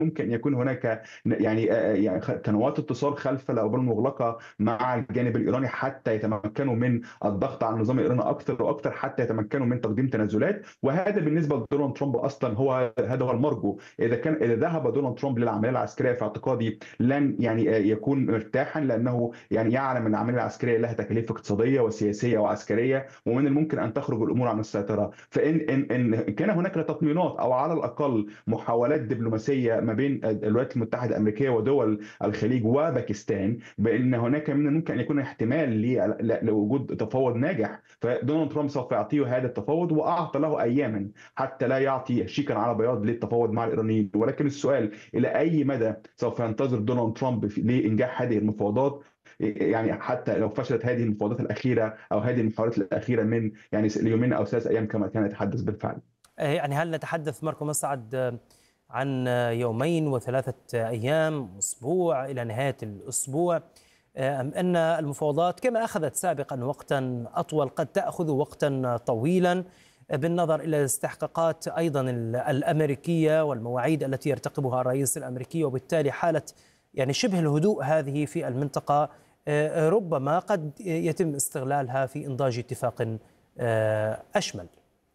ممكن ان يكون هناك يعني قنوات اتصال خلف الابواب المغلقه مع الجانب الايراني حتى يتمكنوا من الضغط على النظام الايراني اكثر واكثر، حتى يتمكنوا من تقديم تنازلات. وهذا بالنسبه لدونالد ترامب اصلا هذا هو المرجو. اذا ذهب دونالد ترامب للعمليه العسكريه في اعتقادي لن يعني يكون مرتاحا، لانه يعني يعلم ان العمليه العسكريه لها تكاليف اقتصاديه وسياسيه وعسكريه، ومن الممكن ان تخرج الامور عن السيطره. فان ان كان هناك تطمينات او على الاقل محاولات دبلوماسيه ما بين الولايات المتحده الامريكيه ودول الخليج وباكستان بان هناك من الممكن ان يكون احتمال لوجود تفاوض ناجح، فدونالد ترامب سوف يعطيه هذا التفاوض، واعطى له اياما حتى لا يعطي شيكا على بياض للتفاوض مع الايرانيين. ولكن السؤال الى اي مدى سوف ينتظر دونالد ترامب لانجاح هذه المفاوضات؟ يعني حتى لو فشلت هذه المفاوضات الاخيره او هذه المحاولات الاخيره من يعني اليومين او 3 ايام كما كان يتحدث بالفعل. يعني هل نتحدث ماركو مسعد عن يومين وثلاثة أيام، أسبوع إلى نهاية الأسبوع، أم أن المفاوضات كما أخذت سابقا وقتا أطول قد تأخذ وقتا طويلا بالنظر إلى الاستحقاقات أيضا الأمريكية والمواعيد التي يرتقبها الرئيس الأمريكي، وبالتالي حالة يعني شبه الهدوء هذه في المنطقة ربما قد يتم استغلالها في إنضاج اتفاق أشمل؟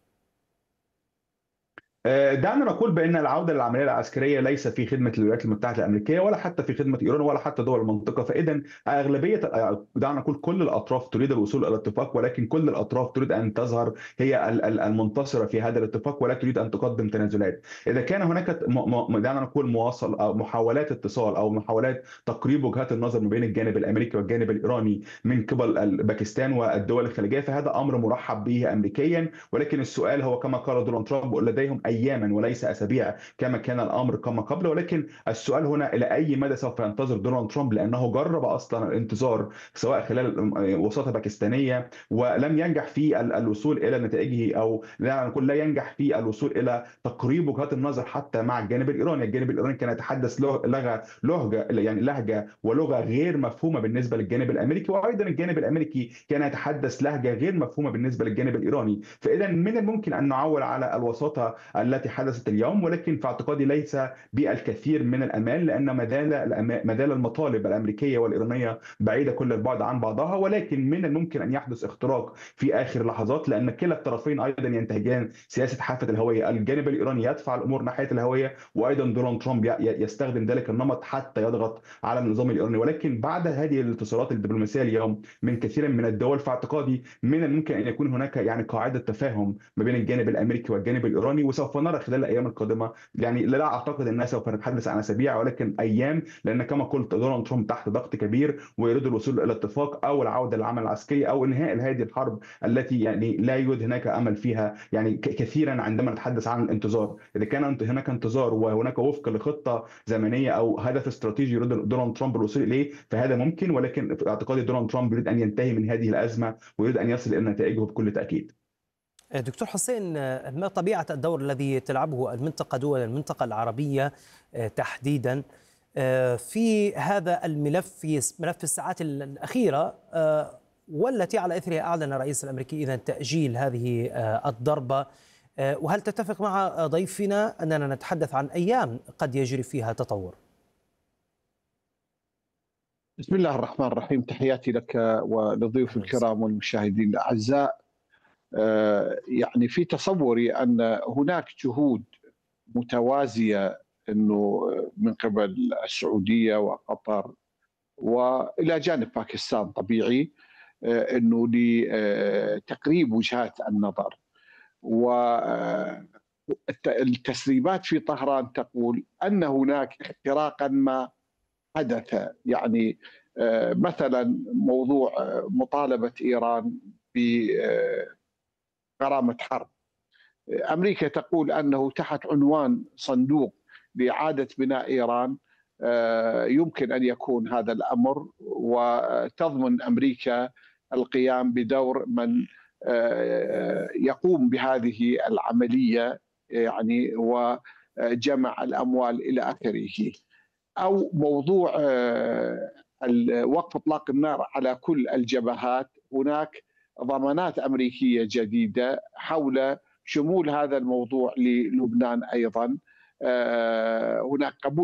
دعنا نقول بان العوده للعمليه العسكريه ليس في خدمه الولايات المتحده الامريكيه ولا حتى في خدمه ايران ولا حتى دول المنطقه. فاذا اغلبيه دعنا نقول كل الاطراف تريد الوصول الى اتفاق، ولكن كل الاطراف تريد ان تظهر هي المنتصره في هذا الاتفاق، ولا تريد ان تقدم تنازلات. اذا كان هناك دعنا نقول مواصل او محاولات اتصال او محاولات تقريب وجهات النظر ما بين الجانب الامريكي والجانب الايراني من قبل باكستان والدول الخليجيه، فهذا امر مرحب به امريكيا. ولكن السؤال هو كما قال دونالد ترامب لديهم اياما وليس اسابيع كما كان الامر كما قبل. ولكن السؤال هنا الى اي مدى سوف ينتظر دونالد ترامب، لانه جرب اصلا الانتظار سواء خلال وساطه باكستانيه ولم ينجح في الوصول الى نتائجه، او لا نقول لا ينجح في الوصول الى تقريب وجهات النظر حتى مع الجانب الايراني. الجانب الايراني كان يتحدث لغه يعني لهجه ولغه غير مفهومه بالنسبه للجانب الامريكي، وايضا الجانب الامريكي كان يتحدث لهجه غير مفهومه بالنسبه للجانب الايراني. فاذا من الممكن ان نعول على الوساطه التي حدثت اليوم، ولكن في اعتقادي ليس بالكثير من الامان، لان ما زال المطالب الامريكيه والايرانيه بعيده كل البعد عن بعضها. ولكن من الممكن ان يحدث اختراق في اخر لحظات، لان كلا الطرفين ايضا ينتهجان سياسه حافه الهويه. الجانب الايراني يدفع الامور ناحيه الهويه، وايضا دونالد ترامب يستخدم ذلك النمط حتى يضغط على النظام الايراني. ولكن بعد هذه الاتصالات الدبلوماسيه اليوم من كثير من الدول، في اعتقادي من الممكن ان يكون هناك يعني قاعده تفاهم ما بين الجانب الامريكي والجانب الايراني، وسوف نرى خلال الايام القادمه. يعني لا اعتقد انها سوف نتحدث عن اسابيع ولكن ايام، لان كما قلت دونالد ترامب تحت ضغط كبير ويريد الوصول الى اتفاق او العوده للعمل العسكري او انهاء هذه الحرب التي يعني لا يوجد هناك امل فيها. يعني كثيرا عندما نتحدث عن الانتظار، اذا كان هناك انتظار وهناك وفق لخطه زمنيه او هدف استراتيجي يريد دونالد ترامب الوصول اليه فهذا ممكن. ولكن في اعتقادي دونالد ترامب يريد ان ينتهي من هذه الازمه ويريد ان يصل الى نتائجه بكل تاكيد. دكتور حسين، ما طبيعة الدور الذي تلعبه المنطقة، دول المنطقة العربية تحديدا في هذا الملف، في ملف الساعات الأخيرة والتي على إثرها أعلن الرئيس الأمريكي إذن تأجيل هذه الضربة؟ وهل تتفق مع ضيفنا أننا نتحدث عن أيام قد يجري فيها تطور؟ بسم الله الرحمن الرحيم، تحياتي لك ولضيوف الكرام والمشاهدين الأعزاء. يعني في تصوري أن هناك جهود متوازية أنه من قبل السعودية وقطر وإلى جانب باكستان طبيعي أنه لتقريب وجهات النظر. والتسريبات في طهران تقول أن هناك اختراقا ما حدث، يعني مثلا موضوع مطالبة إيران بغرامة حرب. أمريكا تقول أنه تحت عنوان صندوق لإعادة بناء إيران يمكن أن يكون هذا الأمر، وتضمن أمريكا القيام بدور من يقوم بهذه العملية يعني وجمع الأموال إلى آخره. أو موضوع وقف إطلاق النار على كل الجبهات، هناك ضمانات أمريكية جديدة حول شمول هذا الموضوع للبنان أيضا. هناك قبول